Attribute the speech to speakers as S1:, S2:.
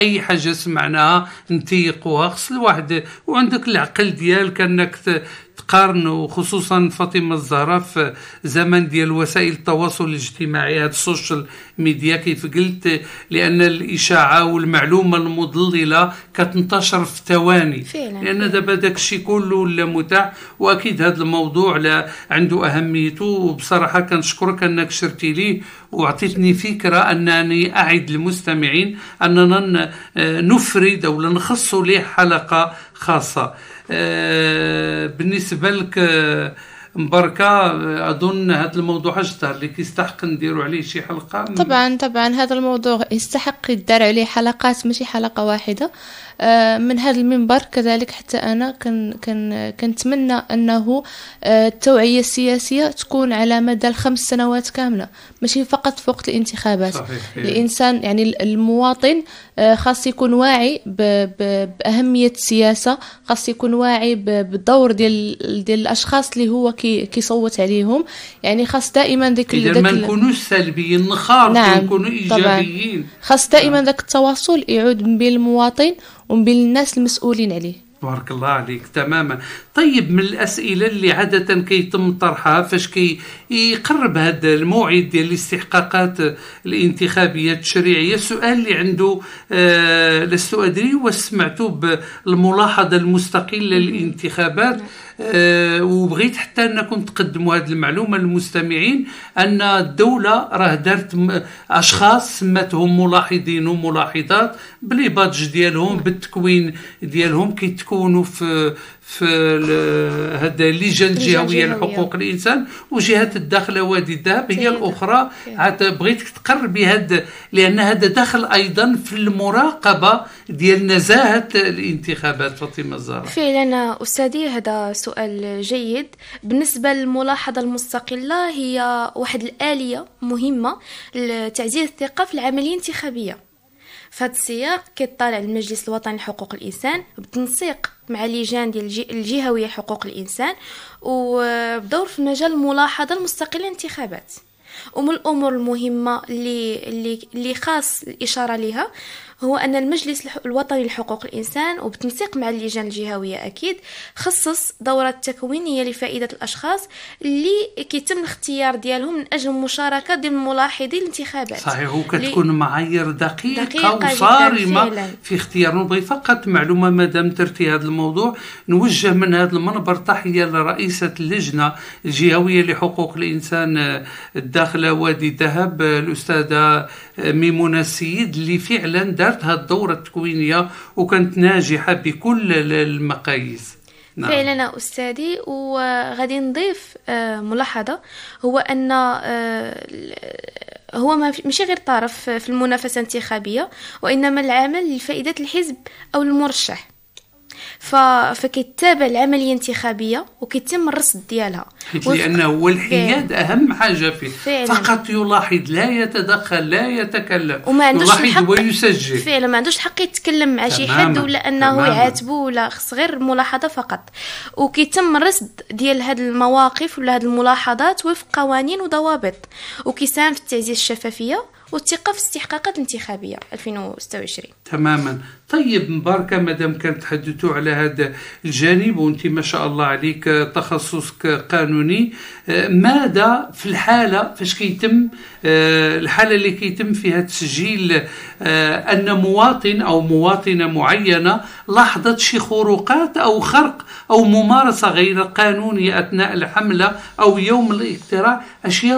S1: اي حاجه سمعناها نتيقوها. خص الواحد وعندك العقل ديالك انك تقارن، وخصوصا فاطمه الزهراء في زمن ديال وسائل التواصل الاجتماعي، هاد السوشيال ميديا كيف قلت، لان الاشاعه والمعلومه المضلله كتنتشر في ثواني، لان دابا داك الشيء كله ولا متاح. واكيد هذا الموضوع لا عنده اهميته، وبصراحه كنشكرك انك شرتي لي وعطيتني فكره انني اعد للمستمعين اننا نفرد او نخص له حلقه خاصه. بالنسبه لك مباركه، اظن هذا الموضوع اشتهر لك يستحق نديروا عليه شي حلقه.
S2: طبعا هذا الموضوع يستحق يدار عليه حلقات، ماشي حلقه واحده. من هذا المنبر كذلك حتى انا كنتمنى انه التوعيه السياسيه تكون على مدى 5 سنوات كامله، ماشي فقط في وقت الانتخابات. صحيح. الانسان يعني المواطن خاص يكون واعي باهميه السياسه، خاص يكون واعي بالدور ديال الاشخاص اللي هو كيصوت عليهم. يعني خاص دائما
S1: اذا ما نكونوش سلبيين نخاف. نعم. نكونوا ايجابيين.
S2: خاص دائما ذاك التواصل يعود من بين المواطن ومن بين الناس المسؤولين عليه.
S1: بارك الله عليك. تماما. طيب، من الأسئلة اللي عادة كيتم طرحها فاش يقرب هذا الموعد ديال الاستحقاقات الانتخابية التشريعية، السؤال اللي عنده لست أدري وسمعتوا بالملاحظة المستقلة للانتخابات، وبغيت حتى أنكم تقدموا هذه المعلومة للمستمعين، أن الدولة راه دارت أشخاص سماتهم ملاحظين وملاحظات بلي بادج ديالهم بالتكوين ديالهم كيتكونوا في هذا اللجان الجهويه لحقوق الانسان، وجهه الداخله وادي الذهب هي الاخرى. عاد بغيتك تقربي هذا، لان هذا داخل ايضا في المراقبه ديال نزاهه الانتخابات. فاطمه الزهراء.
S3: فعلا استاذي هذا سؤال جيد. بالنسبه للملاحظه المستقله، هي واحد الآلية مهمه لتعزيز الثقه في العمليه الانتخابيه. في هذا السياق كيطالع المجلس الوطني لحقوق الانسان بالتنسيق مع اللجان ديال الجهويه لحقوق الانسان، وبدور في مجال الملاحظه المستقله للانتخابات. ومن الامور المهمه اللي خاص الاشاره لها هو أن المجلس الوطني لحقوق الإنسان وبالتنسيق مع اللجان الجهوية أكيد خصص دورات تكوينية لفائدة الأشخاص اللي كيتم الاختيار ديالهم من أجل المشاركة ديال الملاحظين الانتخابات.
S1: صحيح، وكتكون معايير دقيقة وصارمة في اختيارهم. نبغي فقط معلومة مادام ترتي هذا الموضوع، نوجه من هذا المنبر تحية لرئيسة اللجنة الجهوية لحقوق الإنسان الداخلة وادي الذهب الأستاذة ميمونة السيد، اللي فعلا دارت هذه الدورة التكوينية وكانت ناجحة بكل المقاييس.
S3: نعم. فعلا أستاذي. وغادي نضيف ملاحظة، هو أن هو ماشي غير طرف في المنافسة الانتخابية، وإنما العمل لفائدة الحزب أو المرشح. فكيتابع العمليه الانتخابيه وكيتم الرصد ديالها،
S1: لانه هو الحياد اهم حاجه فيه. فقط يلاحظ، لا يتدخل، لا يتكلم، يلاحظ ويسجل.
S3: فعلا ما عندوش الحق يتكلم مع شي حد ولا انه يعاتبه، ولا خص غير ملاحظه فقط. وكيتم الرصد ديال هذه المواقف ولا هذه الملاحظات وفق قوانين وضوابط، وكيساهم في تعزيز الشفافيه والثقة في الاستحقاقات الانتخابية 2026.
S1: تماما. طيب مباركة، مادام كانت تحدثوا على هذا الجانب وانت ما شاء الله عليك تخصصك قانوني، ماذا في الحالة فاش كيتم الحالة اللي كيتم فيها تسجيل أن مواطن أو مواطنة معينة لاحظت شي خروقات أو خرق أو ممارسة غير قانونية أثناء الحملة أو يوم الاقتراع، أشياء